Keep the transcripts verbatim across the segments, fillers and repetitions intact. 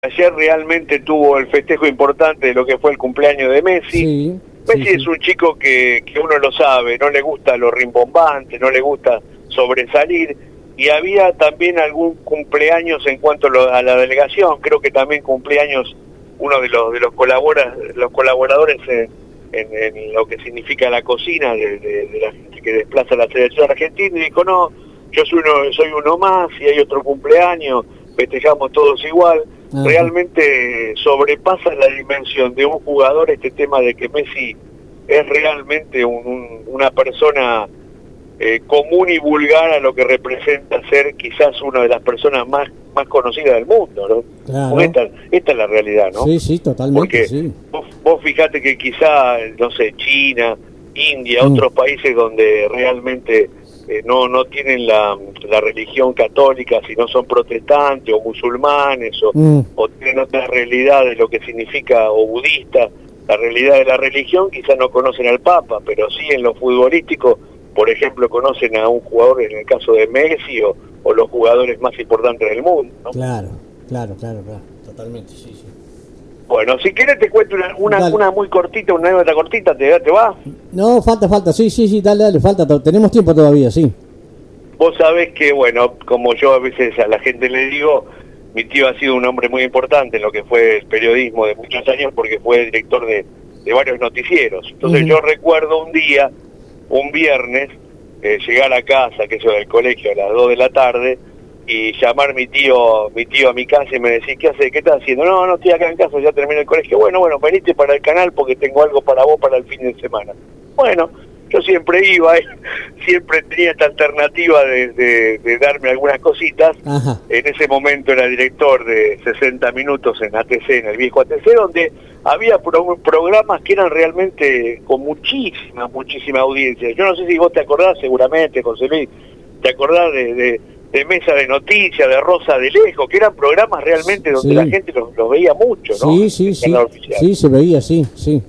Ayer realmente tuvo el festejo importante de lo que fue el cumpleaños de Messi. Sí, Messi sí, sí. es un chico que, que uno lo sabe, no le gusta lo rimbombante, no le gusta sobresalir, y había también algún cumpleaños en cuanto a, lo, a la delegación. Creo que también cumpleaños uno de los de los, colabora, los colaboradores en, en, en lo que significa la cocina de, de, de la gente que desplaza la selección argentina, y dijo: no, yo soy uno, soy uno más, y hay otro cumpleaños, festejamos todos igual. Ajá. Realmente sobrepasa la dimensión de un jugador este tema de que Messi es realmente un, un, una persona eh, común y vulgar a lo que representa ser quizás una de las personas más más conocidas del mundo, ¿no? Claro. Esta, esta es la realidad, ¿no? Sí, sí, totalmente. Porque sí. vos, vos fijate que quizá, no sé, China, India, mm. otros países donde realmente eh, no no tienen la, la religión católica, sino son protestantes o musulmanes o, mm. o tienen otra realidad de lo que significa, o budista, la realidad de la religión, quizás no conocen al Papa, pero sí en lo futbolístico, por ejemplo, conocen a un jugador, en el caso de Messi, o, o los jugadores más importantes del mundo, ¿no? Claro, claro, claro, claro, totalmente, sí, sí. Bueno, si querés te cuento una una, una muy cortita, una anécdota cortita, ¿te, ¿te va? No, falta, falta, sí, sí, sí, dale, dale, falta, tenemos tiempo todavía, sí. Vos sabés que, bueno, como yo a veces a la gente le digo, mi tío ha sido un hombre muy importante en lo que fue el periodismo de muchos años, porque fue director de, de varios noticieros. Entonces uh-huh. yo recuerdo un día, un viernes, eh, llegar a casa, que yo del colegio a las dos de la tarde, y llamar mi tío mi tío a mi casa y me decía: ¿qué hace? ¿Qué estás haciendo? No, no estoy acá en casa, ya terminé el colegio. Bueno, bueno, veniste para el canal porque tengo algo para vos para el fin de semana. Bueno, yo siempre iba, eh, siempre tenía esta alternativa de, de, de darme algunas cositas. Ajá. En ese momento era director de sesenta minutos en A T C, en el viejo A T C, donde había pro, programas que eran realmente con muchísima, muchísima audiencia. Yo no sé si vos te acordás, seguramente, José Luis, te acordás de... de de Mesa de Noticias, de Rosa de Lejos, que eran programas realmente donde sí. la gente los, los veía mucho, ¿no? Sí, sí, sí, sí, se veía, sí, sí.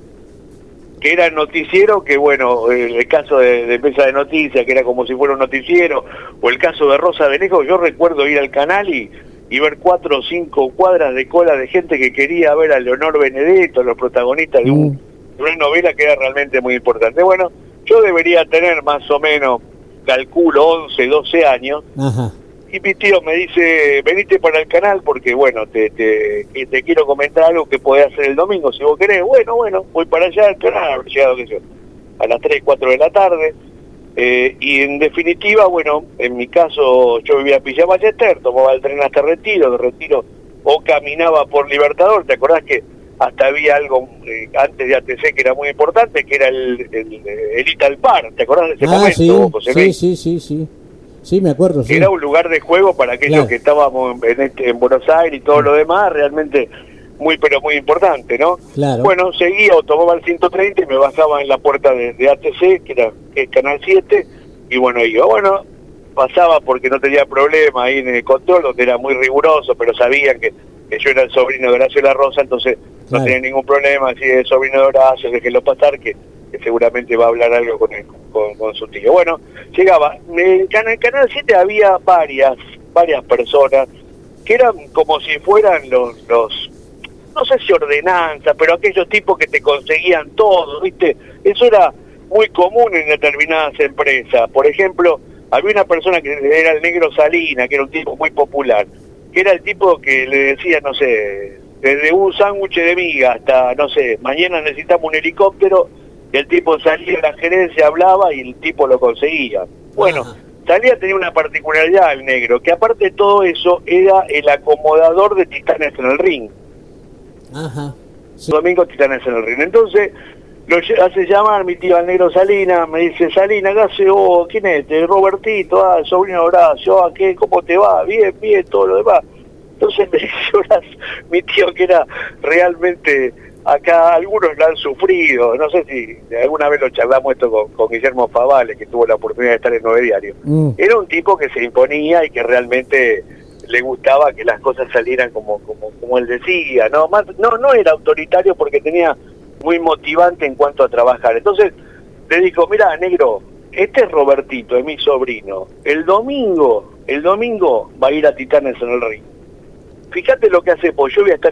Que era el noticiero, que bueno, el caso de, de Mesa de Noticias, que era como si fuera un noticiero, o el caso de Rosa de Lejos, yo recuerdo ir al canal y, y ver cuatro o cinco cuadras de cola de gente que quería ver a Leonor Benedetto, los protagonistas de, un, mm. de una novela que era realmente muy importante. Bueno, yo debería tener más o menos, calculo, once, doce años. Ajá. Y mi tío me dice: venite para el canal porque, bueno, te, te, te quiero comentar algo que podés hacer el domingo, si vos querés. Bueno, bueno, voy para allá al canal, habré llegado, qué sé yo, a las tres, cuatro de la tarde. Eh, y en definitiva, bueno, en mi caso, yo vivía en Villa Ballester, tomaba el tren hasta Retiro, de Retiro, o caminaba por Libertador. ¿Te acordás que hasta había algo eh, antes de A T C que era muy importante, que era el, el, el Italpar? ¿Te acordás de ese ah, momento, sí, José Luis? Sí, sí, sí, sí. Sí, me acuerdo, sí. Era un lugar de juego para aquellos claro. que estábamos en, este, en Buenos Aires y todo sí. lo demás, realmente muy, pero muy importante, ¿no? Claro. Bueno, seguía o tomaba el ciento treinta y me bajaba en la puerta de, de A T C, que era el Canal siete, y bueno, iba, bueno, pasaba porque no tenía problema ahí en el control, donde era muy riguroso, pero sabían que, que yo era el sobrino de Horacio La Rosa, entonces claro. no tenía ningún problema, así de sobrino de Horacio, déjelo pasar, que, que seguramente va a hablar algo con él. Con, con su tío. Bueno, llegaba. En el Canal siete había varias, varias personas que eran como si fueran los, los, no sé si ordenanzas, pero aquellos tipos que te conseguían todo, ¿viste? Eso era muy común en determinadas empresas. Por ejemplo, había una persona que era el Negro Salina, que era un tipo muy popular, que era el tipo que le decía, no sé, desde un sándwich de miga hasta, no sé, mañana necesitamos un helicóptero. El tipo salía a la gerencia, hablaba y el tipo lo conseguía. Bueno, Ajá. salía, tenía una particularidad el Negro, que aparte de todo eso, era el acomodador de Titanes en el Ring. Ajá. Sí. Domingo Titanes en el Ring. Entonces, lo hace llamar mi tío al Negro Salina, me dice: Salina, ¿qué hace vos? ¿Quién es este? Robertito, ah, sobrino de Horacio, ah, ¿qué? ¿Cómo te va? Bien, bien, todo lo demás. Entonces me dice Horacio, mi tío, que era realmente... Acá algunos lo han sufrido, no sé si alguna vez lo charlamos esto con, con Guillermo Favale, que tuvo la oportunidad de estar en Nueve Diario. Mm. Era un tipo que se imponía y que realmente le gustaba que las cosas salieran como como como él decía, no más no no era autoritario porque tenía muy motivante en cuanto a trabajar. Entonces le dijo: mira, Negro, este es Robertito, es mi sobrino. El domingo, el domingo va a ir a Titanes en el Ring. fíjate lo que hace, porque yo voy a estar